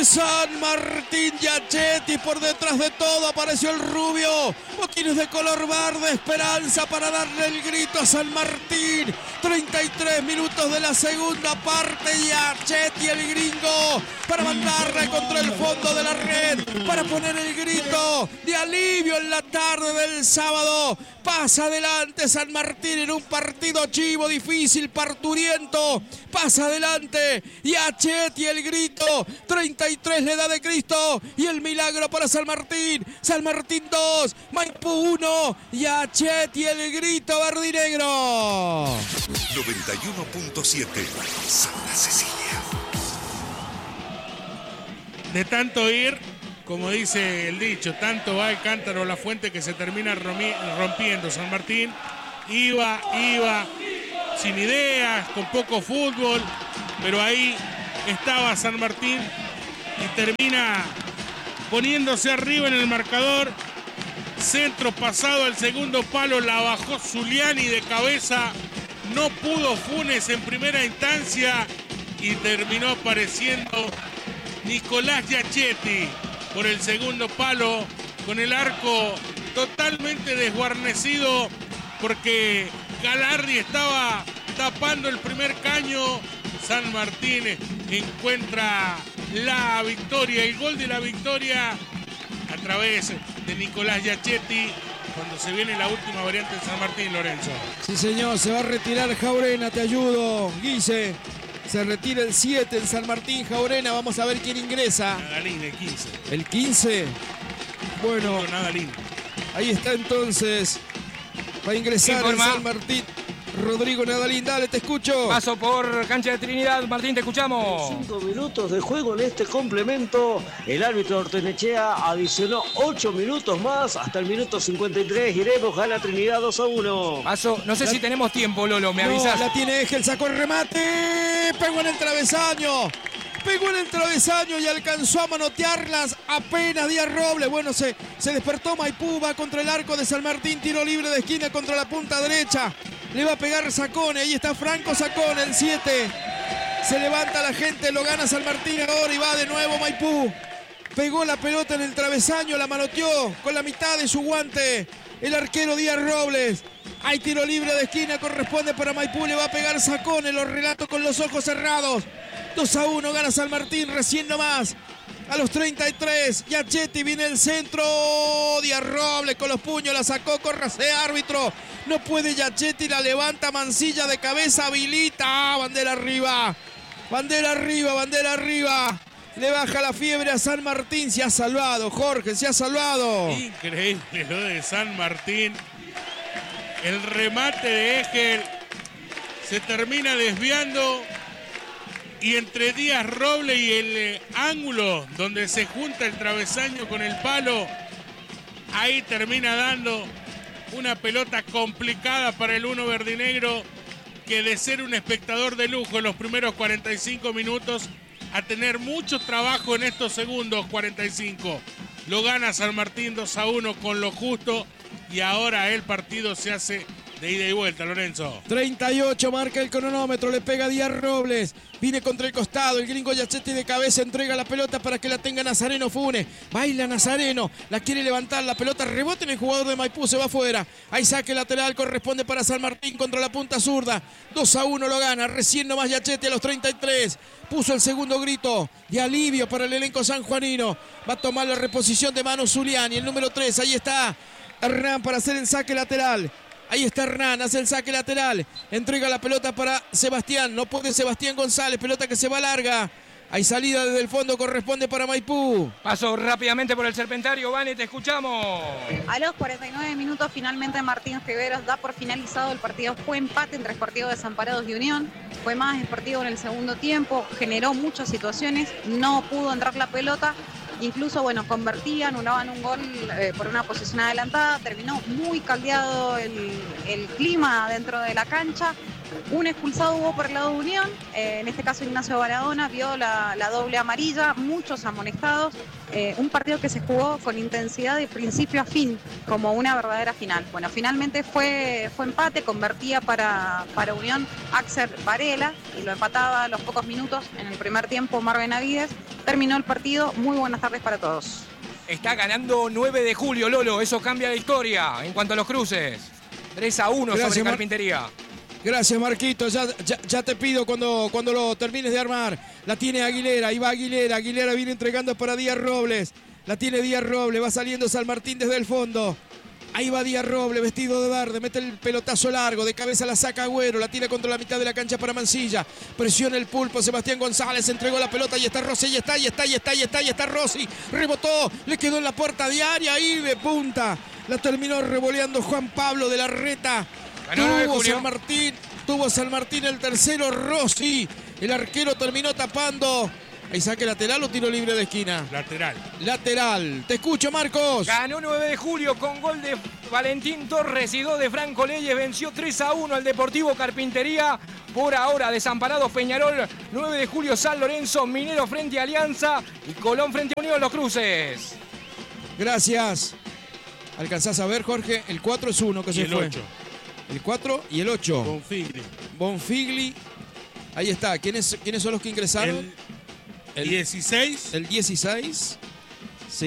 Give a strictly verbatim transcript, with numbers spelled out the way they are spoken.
de San Martín. Giachetti por detrás de todo, apareció el rubio. Botines de color verde, Esperanza para darle el grito a San Martín. treinta y tres minutos de la segunda parte. Giachetti, el gringo, para mandarla contra el fondo de la red, para poner el grito de alivio en la tarde del sábado. Pasa adelante San Martín en un partido chivo, difícil, parturiento. Pasa adelante Giachetti, el grito. treinta y tres le da de Cristo y el milagro para San Martín. San Martín dos, Maipú uno. Giachetti, el grito verdinegro. noventa y uno punto siete Santa Cecilia. De tanto ir, como dice el dicho, tanto va el cántaro a la fuente que se termina rompiendo. San Martín iba, iba, sin ideas, con poco fútbol, pero ahí estaba San Martín y termina poniéndose arriba en el marcador. Centro pasado al segundo palo, la bajó Zuliani de cabeza, no pudo Funes en primera instancia y terminó apareciendo Nicolás Giachetti por el segundo palo, con el arco totalmente desguarnecido porque Galardi estaba tapando el primer caño. San Martín encuentra la victoria, el gol de la victoria a través de Nicolás Giachetti cuando se viene la última variante de San Martín, Lorenzo. Sí, señor, se va a retirar Jaurena, te ayudo, Guille. Se retira el siete en San Martín, Jaurena. Vamos a ver quién ingresa. Nadalín, el quince. El quince. Bueno, Nadalín. Ahí está entonces. Va a ingresar en San Martín Rodrigo Nadalín. Dale, te escucho. Paso por cancha de Trinidad. Martín, te escuchamos. Cinco minutos de juego en este complemento. El árbitro Ortenechea adicionó ocho minutos más. Hasta el minuto cincuenta y tres. Iremos, gana Trinidad dos a uno. Paso, no sé la... si tenemos tiempo, Lolo, me no, avisas. La tiene Egel, sacó el remate. Pegó en el travesaño. Pegó en el travesaño y alcanzó a manotearlas apenas Díaz Robles. Bueno, se, se despertó Maipú, va contra el arco de San Martín. Tiro libre de esquina contra la punta derecha. Le va a pegar Sacone, ahí está Franco Sacone, el siete. Se levanta la gente, lo gana San Martín ahora y va de nuevo Maipú. Pegó la pelota en el travesaño, la manoteó con la mitad de su guante el arquero Díaz Robles. Hay tiro libre de esquina, corresponde para Maipú, le va a pegar Sacone, lo relato con los ojos cerrados. dos a uno gana San Martín, recién nomás. A los treinta y tres, Giachetti viene el centro. Díaz Robles con los puños, la sacó, córrase árbitro. No puede Giachetti, la levanta Mancilla de cabeza, habilita. Bandera arriba, bandera arriba, bandera arriba. Le baja la fiebre a San Martín. Se ha salvado, Jorge, se ha salvado. Increíble lo de San Martín. El remate de Egel se termina desviando. Y entre Díaz Robles y el eh, ángulo donde se junta el travesaño con el palo, ahí termina dando una pelota complicada para el uno verdinegro, que de ser un espectador de lujo en los primeros cuarenta y cinco minutos a tener mucho trabajo en estos segundos cuarenta y cinco. Lo gana San Martín dos a uno con lo justo y ahora el partido se hace de ida y vuelta, Lorenzo. treinta y ocho marca el cronómetro, le pega Díaz Robles. Viene contra el costado, el gringo Giachetti de cabeza entrega la pelota para que la tenga Nazareno Funes. Baila Nazareno, la quiere levantar, la pelota rebota en el jugador de Maipú, se va afuera. Hay saque lateral, corresponde para San Martín contra la punta zurda. dos a uno lo gana, recién nomás Giachetti a los treinta y tres. Puso el segundo grito de alivio para el elenco sanjuanino. Va a tomar la reposición de Manu Zuliani, el número tres, ahí está Hernán para hacer el saque lateral. Ahí está Hernán, hace el saque lateral. Entrega la pelota para Sebastián. No puede Sebastián González, pelota que se va larga. Hay salida desde el fondo, corresponde para Maipú. Paso rápidamente por el Serpentario, Vane, te escuchamos. A los cuarenta y nueve minutos finalmente Martín Riveros da por finalizado el partido. Fue empate entre Sportivo Desamparados y Unión. Fue más Sportivo en el segundo tiempo, generó muchas situaciones, no pudo entrar la pelota. Incluso, bueno, convertían, anulaban un gol eh, por una posición adelantada. Terminó muy caldeado el, el clima dentro de la cancha. Un expulsado hubo por el lado de Unión, eh, en este caso Ignacio Baradona vio la, la doble amarilla, muchos amonestados, eh, un partido que se jugó con intensidad de principio a fin, como una verdadera final. Bueno, finalmente fue, fue empate, convertía para, para Unión Axel Varela y lo empataba a los pocos minutos en el primer tiempo Omar Benavides. Terminó el partido, muy buenas tardes para todos. Está ganando nueve de julio, Lolo, eso cambia la historia en cuanto a los cruces. tres a uno Gracias, sobre Mar- Carpintería. Gracias, Marquito. Ya, ya, ya te pido cuando, cuando lo termines de armar. La tiene Aguilera. Ahí va Aguilera. Aguilera viene entregando para Díaz Robles. La tiene Díaz Robles. Va saliendo San Martín desde el fondo. Ahí va Díaz Robles, vestido de verde. Mete el pelotazo largo. De cabeza la saca Agüero. La tira contra la mitad de la cancha para Mancilla. Presiona el pulpo. Sebastián González entregó la pelota. Y está Rossi. Y está, y está, y está, y está, y está Rossi. Rebotó. Le quedó en la puerta diaria. Ahí de punta. La terminó revoleando Juan Pablo de la Reta. Tuvo San Martín, tuvo San Martín el tercero, Rossi. El arquero terminó tapando. ¿Hay saque lateral o tiro libre de esquina? Lateral. Lateral. Te escucho, Marcos. Ganó nueve de julio con gol de Valentín Torres y dos de Franco Leyes. Venció tres a uno al Deportivo Carpintería. Por ahora, Desamparados Peñarol, nueve de julio San Lorenzo, Minero frente a Alianza y Colón frente a Unión Los Cruces. Gracias. ¿Alcanzás a ver, Jorge? El cuatro es uno que Y se el fue. ocho. El cuatro y el ocho. Bonfigli. Bonfigli. Ahí está. ¿Quiénes, ¿Quiénes son los que ingresaron? El dieciséis. El dieciséis.